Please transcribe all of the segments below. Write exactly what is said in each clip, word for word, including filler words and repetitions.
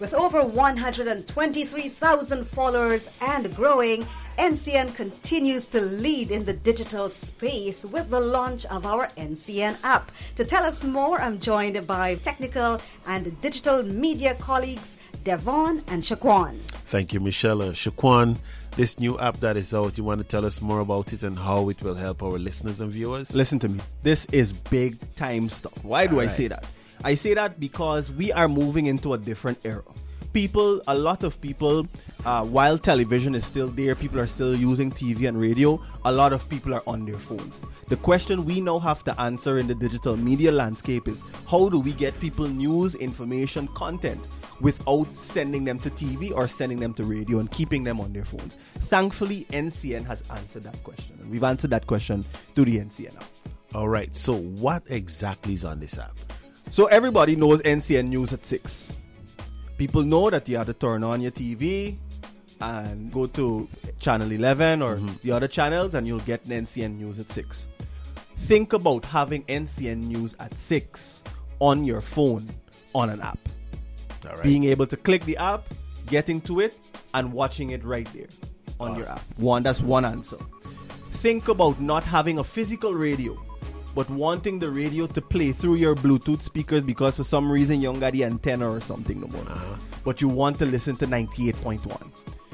With over one hundred twenty-three thousand followers and growing, N C N continues to lead in the digital space with the launch of our N C N app. To tell us more, I'm joined by technical and digital media colleagues Devon and Shaquan. Thank you, Michelle. Uh, Shaquan, this new app that is out, you want to tell us more about it and how it will help our listeners and viewers? Listen to me. This is big time stuff. Why do All I right. say that? I say that because we are moving into a different era. People, a lot of people, uh, while television is still there, people are still using T V and radio, a lot of people are on their phones. The question we now have to answer in the digital media landscape is, how do we get people news, information, content without sending them to T V or sending them to radio and keeping them on their phones? Thankfully, N C N has answered that question. And we've answered that question through the N C N app. All right, so what exactly is on this app? So everybody knows N C N News at six. People know that you have to turn on your T V and go to channel eleven or mm-hmm. the other channels and you'll get N C N News at six. Think about having N C N News at six on your phone on an app. All right. Being able to click the app, getting to it, and watching it right there on Oh. your app. One, that's one answer. Think about not having a physical radio, but wanting the radio to play through your Bluetooth speakers because for some reason you don't got the antenna or something no more. Uh-huh. But you want to listen to ninety-eight point one.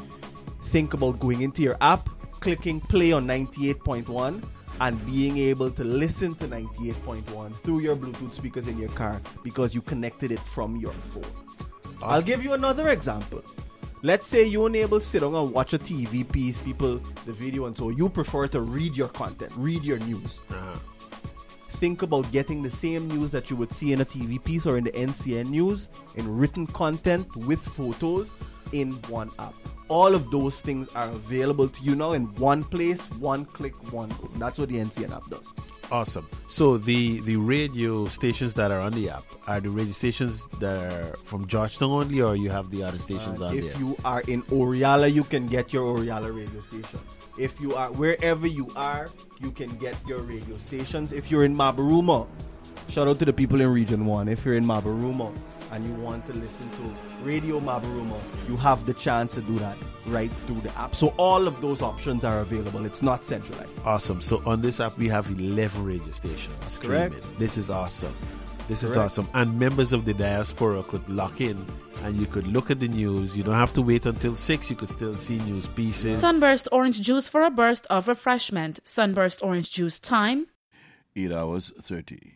Think about going into your app, clicking play on ninety-eight point one, and being able to listen to ninety-eight point one through your Bluetooth speakers in your car because you connected it from your phone. Awesome. I'll give you another example. Let's say you're unable to sit down and watch a T V piece, people, the video, and so you prefer to read your content, read your news. Uh-huh. Think about getting the same news that you would see in a T V piece or in the N C N News in written content with photos in one app. All of those things are available to you now in one place, one click, one go. That's what the N C N app does. Awesome. So the, the radio stations that are on the app, are the radio stations that are from Georgetown only, or you have the other stations Uh, on if there? you are in Oriala, you can get your Oriala radio station. If you are wherever you are, you can get your radio stations. If you're in Mabaruma, shout out to the people in Region one. If you're in Mabaruma and you want to listen to Radio Mabaruma, you have the chance to do that right through the app. So all of those options are available. It's not centralized. Awesome. So on this app, we have eleven radio stations. Correct. streaming. This is awesome. This is Correct. awesome. And members of the diaspora could lock in and you could look at the news. You don't have to wait until six. You could still see news pieces. Sunburst orange juice for a burst of refreshment. Sunburst orange juice time. eight hours thirty.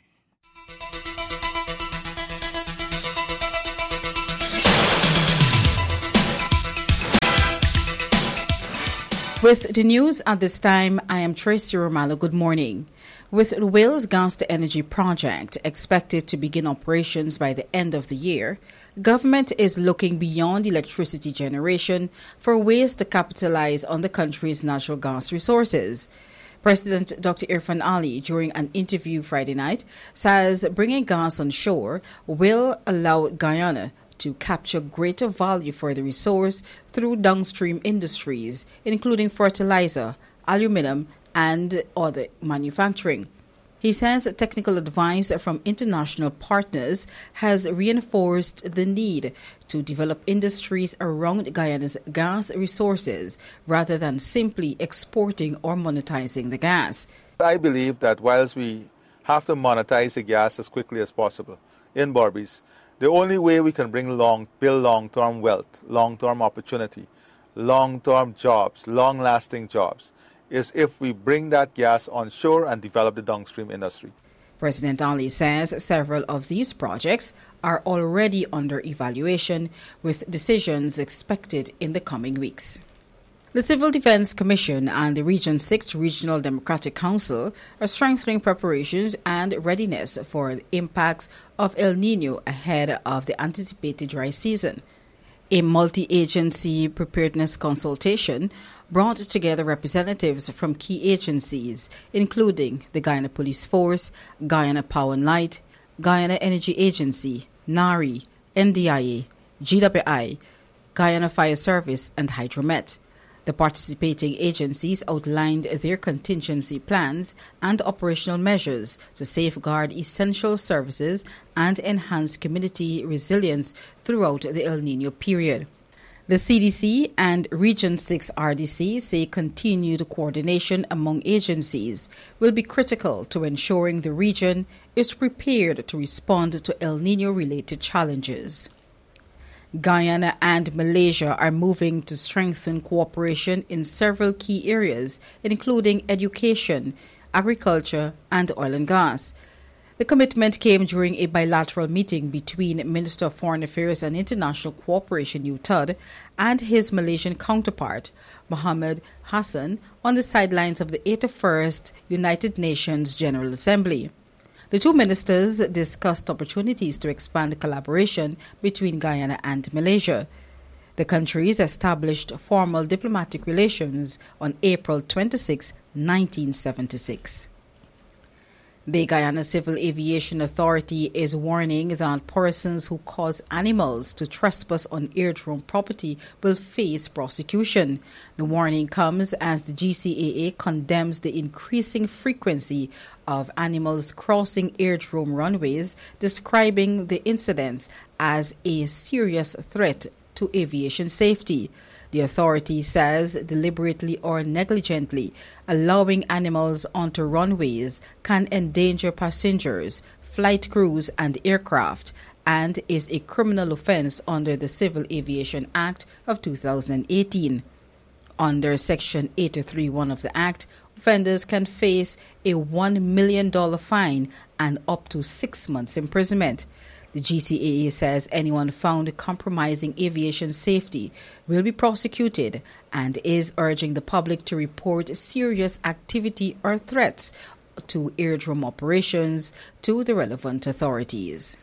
With the news at this time, I am Tracy Romalo. Good morning. With the Wales Gas to Energy project expected to begin operations by the end of the year, government is looking beyond electricity generation for ways to capitalize on the country's natural gas resources. President Doctor Irfan Ali, during an interview Friday night, says bringing gas on shore will allow Guyana to capture greater value for the resource through downstream industries, including fertilizer, aluminum, and other manufacturing. He says technical advice from international partners has reinforced the need to develop industries around Guyana's gas resources rather than simply exporting or monetizing the gas. I believe that whilst we have to monetize the gas as quickly as possible in Berbice, the only way we can bring long, build long-term wealth, long-term opportunity, long-term jobs, long-lasting jobs, is if we bring that gas on shore and develop the downstream industry. President Ali says several of these projects are already under evaluation, with decisions expected in the coming weeks. The Civil Defense Commission and the Region six Regional Democratic Council are strengthening preparations and readiness for the impacts of El Nino ahead of the anticipated dry season. A multi-agency preparedness consultation brought together representatives from key agencies, including the Guyana Police Force, Guyana Power and Light, Guyana Energy Agency, NARI, N D I A, G W I, Guyana Fire Service, and Hydromet. The participating agencies outlined their contingency plans and operational measures to safeguard essential services and enhance community resilience throughout the El Niño period. The C D C and Region six R D C say continued coordination among agencies will be critical to ensuring the region is prepared to respond to El Niño-related challenges. Guyana and Malaysia are moving to strengthen cooperation in several key areas, including education, agriculture, and oil and gas. The commitment came during a bilateral meeting between Minister of Foreign Affairs and International Cooperation U T U D and his Malaysian counterpart, Mohammed Hassan, on the sidelines of the eighty-first United Nations General Assembly. The two ministers discussed opportunities to expand collaboration between Guyana and Malaysia. The countries established formal diplomatic relations on April twenty-sixth, nineteen seventy-six. The Guyana Civil Aviation Authority is warning that persons who cause animals to trespass on airdrome property will face prosecution. The warning comes as the G C A A condemns the increasing frequency of animals crossing airdrome runways, describing the incidents as a serious threat to aviation safety. The authority says deliberately or negligently allowing animals onto runways can endanger passengers, flight crews, and aircraft, and is a criminal offense under the Civil Aviation Act of two thousand eighteen. Under Section eight three one of the Act, offenders can face a one million dollars fine and up to six months imprisonment. The G C A A says anyone found compromising aviation safety will be prosecuted and is urging the public to report serious activity or threats to airdrome operations to the relevant authorities.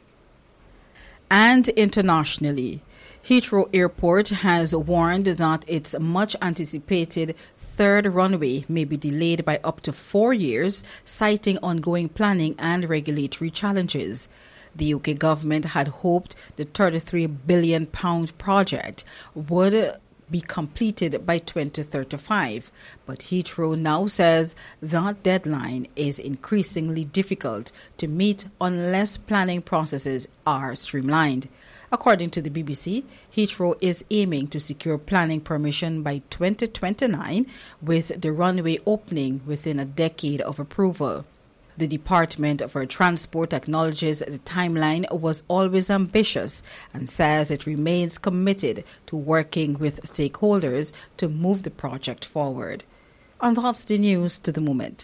And internationally, Heathrow Airport has warned that its much-anticipated third runway may be delayed by up to four years, citing ongoing planning and regulatory challenges. The U K government had hoped the thirty-three billion pounds project would be completed by twenty thirty-five, but Heathrow now says that deadline is increasingly difficult to meet unless planning processes are streamlined. According to the B B C, Heathrow is aiming to secure planning permission by twenty twenty-nine, with the runway opening within a decade of approval. The Department for Transport acknowledges the timeline was always ambitious and says it remains committed to working with stakeholders to move the project forward. And that's the news to the moment.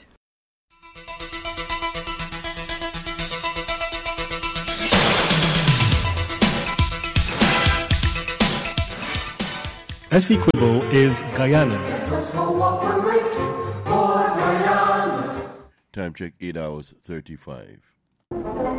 Essequibo is Guyana's. Time check eight hours thirty-five.